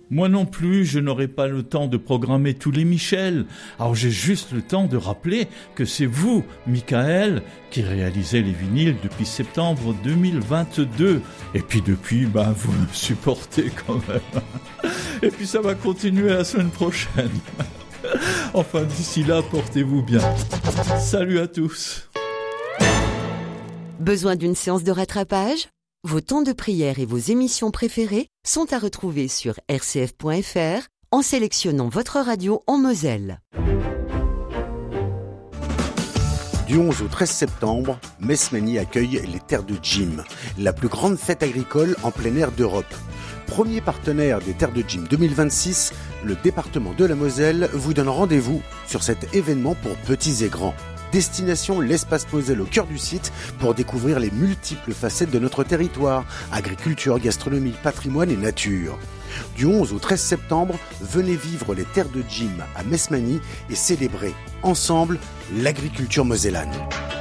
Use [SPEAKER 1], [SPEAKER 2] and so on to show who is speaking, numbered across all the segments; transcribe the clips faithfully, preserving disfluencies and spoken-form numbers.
[SPEAKER 1] Moi non plus, je n'aurai pas le temps de programmer tous les Michel. Alors j'ai juste le temps de rappeler que c'est vous, Michael, qui réalisez les vinyles depuis septembre deux mille vingt-deux. Et puis depuis, ben, vous me supportez quand même. Et puis ça va continuer la semaine prochaine. Enfin, d'ici là, portez-vous bien. Salut à tous.
[SPEAKER 2] Besoin d'une séance de rattrapage ? Vos temps de prière et vos émissions préférées sont à retrouver sur r c f point f r en sélectionnant votre radio en Moselle.
[SPEAKER 3] Du onze au treize septembre, Mesmani accueille les Terres de Jim, la plus grande fête agricole en plein air d'Europe. Premier partenaire des Terres de Jim deux mille vingt-six, le département de la Moselle vous donne rendez-vous sur cet événement pour petits et grands. Destination l'espace Moselle au cœur du site pour découvrir les multiples facettes de notre territoire, agriculture, gastronomie, patrimoine et nature. Du onze au treize septembre, venez vivre les Terres de Jim à Mesmani et célébrer ensemble l'agriculture mosellane.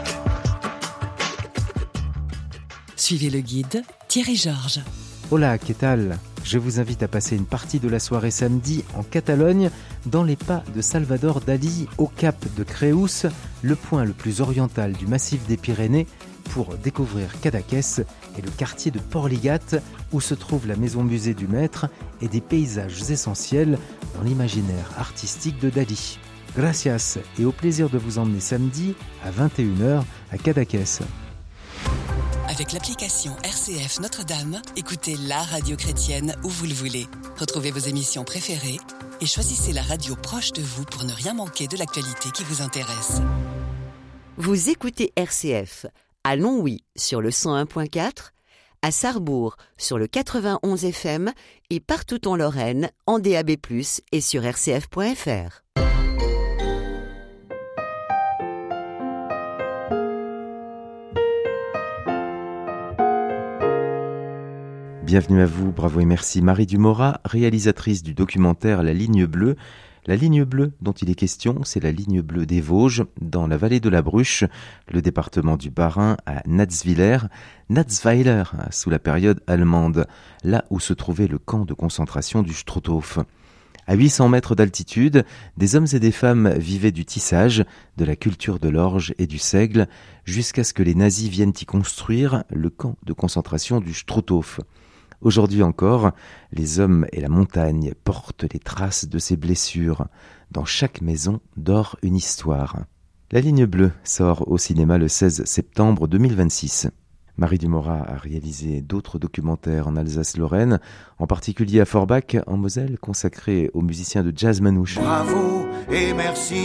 [SPEAKER 4] Suivez le guide Thierry Georges.
[SPEAKER 5] Hola, ¿qué tal ? Je vous invite à passer une partie de la soirée samedi en Catalogne, dans les pas de Salvador Dalí, au cap de Creus, le point le plus oriental du massif des Pyrénées, pour découvrir Cadaqués et le quartier de Porligat, où se trouve la maison-musée du maître et des paysages essentiels dans l'imaginaire artistique de Dalí. Gracias et au plaisir de vous emmener samedi à vingt et une heures à Cadaqués.
[SPEAKER 4] Avec l'application R C F Notre-Dame, écoutez la radio chrétienne où vous le voulez. Retrouvez vos émissions préférées et choisissez la radio proche de vous pour ne rien manquer de l'actualité qui vous intéresse.
[SPEAKER 2] Vous écoutez R C F à Longwy sur le cent un point quatre, à Sarrebourg sur le quatre-vingt-onze F M et partout en Lorraine en D A B plus, et sur r c f point f r.
[SPEAKER 5] Bienvenue à vous, bravo et merci. Marie Dumora, réalisatrice du documentaire La Ligne Bleue. La ligne bleue dont il est question, c'est la ligne bleue des Vosges, dans la vallée de la Bruche, le département du Bas-Rhin, à Natzwiller, Natzweiler, sous la période allemande, là où se trouvait le camp de concentration du Struthof. À huit cents mètres d'altitude, des hommes et des femmes vivaient du tissage, de la culture de l'orge et du seigle, jusqu'à ce que les nazis viennent y construire le camp de concentration du Struthof. Aujourd'hui encore, les hommes et la montagne portent les traces de ces blessures. Dans chaque maison dort une histoire. La Ligne Bleue sort au cinéma le seize septembre deux mille vingt-six. Marie Dumora a réalisé d'autres documentaires en Alsace-Lorraine, en particulier à Forbach, en Moselle, consacrés aux musiciens de jazz manouche.
[SPEAKER 6] Bravo et merci.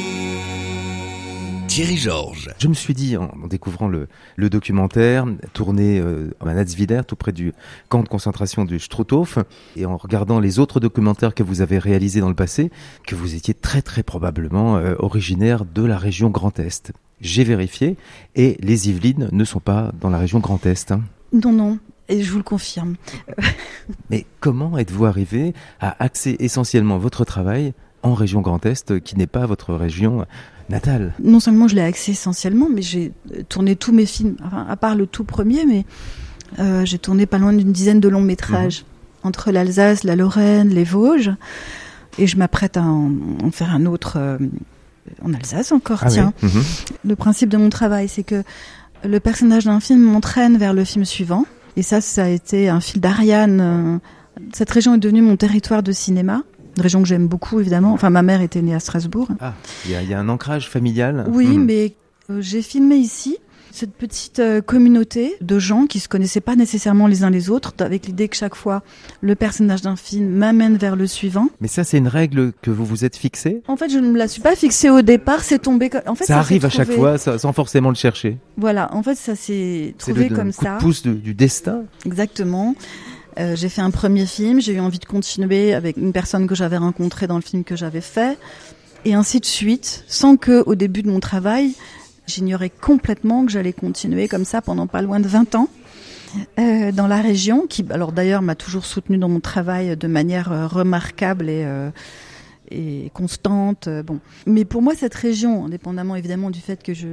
[SPEAKER 6] Thierry Georges.
[SPEAKER 5] Je me suis dit, en, en découvrant le, le documentaire, tourné euh, à Natzwiller, tout près du camp de concentration du Struthof, et en regardant les autres documentaires que vous avez réalisés dans le passé, que vous étiez très très probablement euh, originaire de la région Grand Est. J'ai vérifié, et les Yvelines ne sont pas dans la région Grand Est. Hein.
[SPEAKER 7] Non, non. Et je vous le confirme.
[SPEAKER 5] Mais comment êtes-vous arrivé à axer essentiellement votre travail en région Grand Est, qui n'est pas votre région natale?
[SPEAKER 7] Non seulement je l'ai axé essentiellement, mais j'ai tourné tous mes films, enfin, à part le tout premier, mais euh, j'ai tourné pas loin d'une dizaine de longs métrages mmh. entre l'Alsace, la Lorraine, les Vosges, et je m'apprête à en, en faire un autre euh, en Alsace encore, ah tiens. Oui. Mmh. Le principe de mon travail, c'est que le personnage d'un film m'entraîne vers le film suivant, et ça, ça a été un fil d'Ariane. Euh, cette région est devenue mon territoire de cinéma. Une région que j'aime beaucoup, évidemment. Enfin, ma mère était née à Strasbourg.
[SPEAKER 5] Ah, il y, y a un ancrage familial.
[SPEAKER 7] Oui,
[SPEAKER 5] mmh.
[SPEAKER 7] mais euh, j'ai filmé ici cette petite euh, communauté de gens qui se connaissaient pas nécessairement les uns les autres, avec l'idée que chaque fois, le personnage d'un film m'amène vers le suivant.
[SPEAKER 5] Mais ça, c'est une règle que vous vous êtes fixée ?
[SPEAKER 7] En fait, je ne me la suis pas fixée au départ, c'est tombé... En fait,
[SPEAKER 5] ça,
[SPEAKER 7] ça
[SPEAKER 5] arrive à
[SPEAKER 7] trouvé...
[SPEAKER 5] chaque fois, ça, sans forcément le chercher.
[SPEAKER 7] Voilà, en fait, ça s'est trouvé
[SPEAKER 5] c'est le,
[SPEAKER 7] comme
[SPEAKER 5] le
[SPEAKER 7] ça.
[SPEAKER 5] coup de pouce de, du destin.
[SPEAKER 7] Exactement. Euh, j'ai fait un premier film, j'ai eu envie de continuer avec une personne que j'avais rencontrée dans le film que j'avais fait, et ainsi de suite, sans que, au début de mon travail, j'ignorais complètement que j'allais continuer comme ça pendant pas loin de vingt ans, euh, dans la région, qui, alors d'ailleurs, m'a toujours soutenue dans mon travail de manière euh, remarquable et, euh, et constante. Bon, mais pour moi cette région, indépendamment évidemment du fait que je,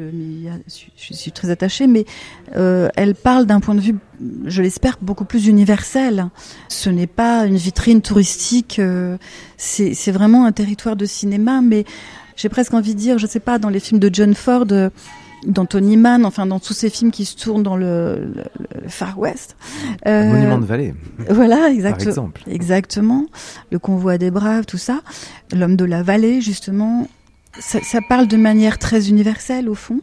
[SPEAKER 7] je suis très attachée, mais euh, elle parle d'un point de vue, je l'espère, beaucoup plus universel. Ce n'est pas une vitrine touristique, euh, c'est, c'est vraiment un territoire de cinéma, mais j'ai presque envie de dire, je sais pas, dans les films de John Ford, euh, dans Tony Mann, enfin dans tous ces films qui se tournent dans le, le, le Far West.
[SPEAKER 5] Euh, Monument de Vallée.
[SPEAKER 7] Voilà, exact,
[SPEAKER 5] par exemple.
[SPEAKER 7] Exactement. Le Convoi des Braves, tout ça. L'Homme de la Vallée, justement. Ça, ça parle de manière très universelle, au fond.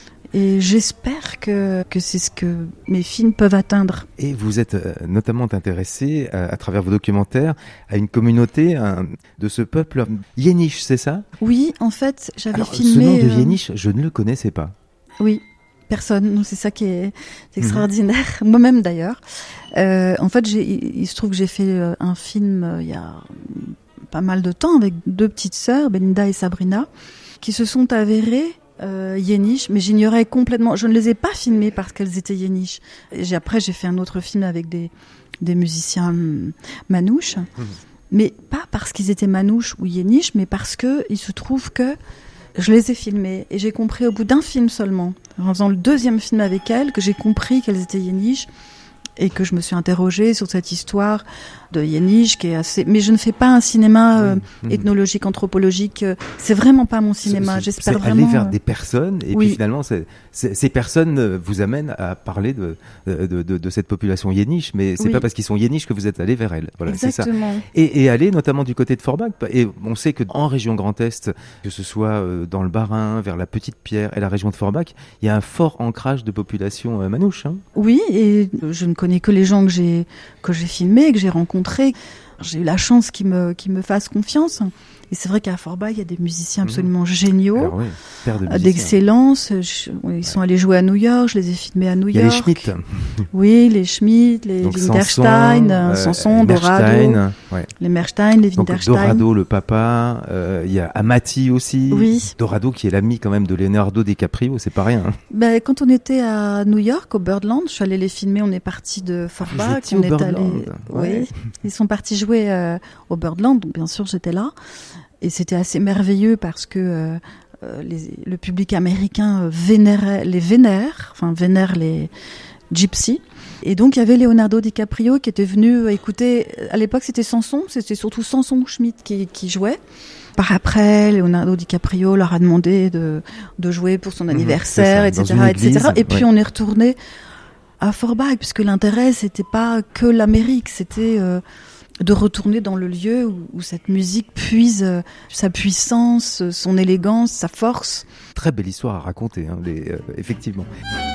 [SPEAKER 7] Et j'espère que, que c'est ce que mes films peuvent atteindre.
[SPEAKER 5] Et vous êtes euh, notamment intéressé, à, à travers vos documentaires, à une communauté un, de ce peuple Yéniche, c'est ça ?
[SPEAKER 7] Oui, en fait, j'avais
[SPEAKER 5] Alors,
[SPEAKER 7] filmé...
[SPEAKER 5] Ce nom de
[SPEAKER 7] euh...
[SPEAKER 5] Yéniche, je ne le connaissais pas.
[SPEAKER 7] Oui, personne. Donc, c'est ça qui est c'est extraordinaire. Mmh. Moi-même, d'ailleurs. Euh, en fait, j'ai, il se trouve que j'ai fait un film euh, il y a pas mal de temps avec deux petites sœurs, Belinda et Sabrina, qui se sont avérées Euh, Yéniche, mais j'ignorais complètement. Je ne les ai pas filmées parce qu'elles étaient Yéniche. Et j'ai, après, j'ai fait un autre film avec des des musiciens manouches, mmh. mais pas parce qu'ils étaient manouches ou Yéniche, mais parce que il se trouve que je les ai filmées et j'ai compris au bout d'un film seulement, en faisant le deuxième film avec elles, que j'ai compris qu'elles étaient Yéniche et que je me suis interrogée sur cette histoire de Yéniche qui est assez... Mais je ne fais pas un cinéma euh, mmh. ethnologique, anthropologique. Euh, c'est vraiment pas mon cinéma.
[SPEAKER 5] C'est,
[SPEAKER 7] J'espère
[SPEAKER 5] c'est
[SPEAKER 7] vraiment...
[SPEAKER 5] aller vers des personnes et
[SPEAKER 7] oui.
[SPEAKER 5] puis finalement, c'est, c'est, ces personnes vous amènent à parler de, de, de, de cette population Yéniche, mais c'est
[SPEAKER 7] oui.
[SPEAKER 5] pas parce qu'ils sont Yéniche que vous êtes allé vers elles. Voilà,
[SPEAKER 7] exactement.
[SPEAKER 5] C'est ça. Et, et aller notamment du côté de Forbach. Et on sait que en région Grand Est, que ce soit dans le Bas-Rhin, vers la Petite Pierre et la région de Forbach, il y a un fort ancrage de population euh, manouche. Hein.
[SPEAKER 7] Oui, et je ne connais que les gens que j'ai que j'ai filmés, que j'ai rencontrés. J'ai eu la chance qu'ils me, qu'ils me fassent confiance. Et c'est vrai qu'à Forbach, il y a des musiciens absolument mmh. géniaux,
[SPEAKER 5] alors, oui, père de musiciens.
[SPEAKER 7] d'excellence. Je, ils ouais. sont allés jouer à New York, je les ai filmés à New
[SPEAKER 5] il y
[SPEAKER 7] York.
[SPEAKER 5] Il y a les Schmitt.
[SPEAKER 7] Oui, les Schmitt, les
[SPEAKER 5] Donc,
[SPEAKER 7] Winterstein,
[SPEAKER 5] Sanson,
[SPEAKER 7] Sanson,
[SPEAKER 5] euh,
[SPEAKER 7] Dorado.
[SPEAKER 5] Ouais.
[SPEAKER 7] Les Merstein, les
[SPEAKER 5] Donc,
[SPEAKER 7] Winterstein.
[SPEAKER 5] Dorado, le papa. Euh, il y a Amati aussi.
[SPEAKER 7] Oui.
[SPEAKER 5] Dorado, qui est l'ami quand même de Leonardo DiCaprio, c'est pas rien. Hein.
[SPEAKER 7] Ben, quand on était à New York, au Birdland, je suis allée les filmer. On est parti de Forbach.
[SPEAKER 5] On est
[SPEAKER 7] allé.
[SPEAKER 5] Ouais.
[SPEAKER 7] Oui. Ils sont partis jouer euh, au Birdland, donc bien sûr j'étais là. Et c'était assez merveilleux parce que euh, les, le public américain vénérait, les vénère, enfin vénère les gypsies. Et donc il y avait Leonardo DiCaprio qui était venu écouter. À l'époque c'était Sanson, c'était surtout Sanson Schmitt qui, qui jouait. Par après, Leonardo DiCaprio leur a demandé de, de jouer pour son anniversaire, mmh, et cetera, et cetera. Et puis ouais. on est retourné à Forbach puisque l'intérêt c'était pas que l'Amérique, c'était euh, de retourner dans le lieu où, où cette musique puise euh, sa puissance, son élégance, sa force.
[SPEAKER 5] Très belle histoire à raconter, hein, les, euh, effectivement.